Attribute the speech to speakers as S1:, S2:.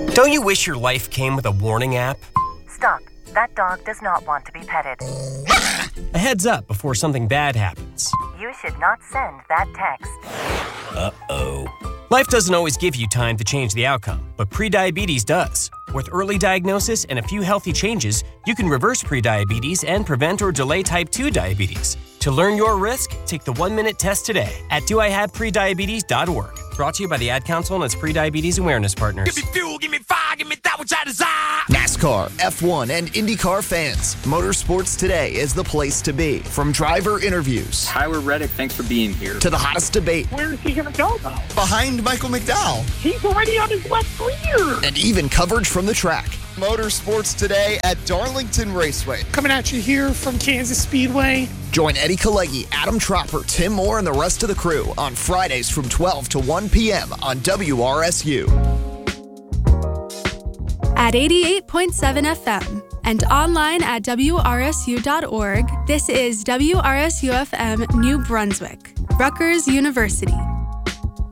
S1: Don't you wish your life came with a warning app?
S2: Stop. That dog does not want to be petted.
S1: A heads up before something bad happens.
S2: You should not send that text.
S1: Uh-oh. Life doesn't always give you time to change the outcome, but prediabetes does. With early diagnosis and a few healthy changes, you can reverse prediabetes and prevent or delay type 2 diabetes. To learn your risk, take the 1-minute test today at doihaveprediabetes.org. Brought to you by the Ad Council and its Prediabetes Awareness Partners.
S3: Give me fuel, give me fire, give me that which I desire.
S4: NASCAR, F1, and IndyCar fans, Motorsports Today is the place to be. From driver interviews,
S5: Tyler Reddick, thanks for being here,
S4: to the hottest debate.
S6: Where is he going to go, though?
S4: Behind Michael McDowell.
S6: He's already on his left rear.
S4: And even coverage from the track. Motorsports Today at Darlington Raceway.
S6: Coming at you here from Kansas Speedway.
S4: Join Eddie Kalegi, Adam Tropper, Tim Moore, and the rest of the crew on Fridays from 12 to 1 p.m. on WRSU.
S7: At 88.7 FM and online at WRSU.org, this is WRSU-FM New Brunswick, Rutgers University.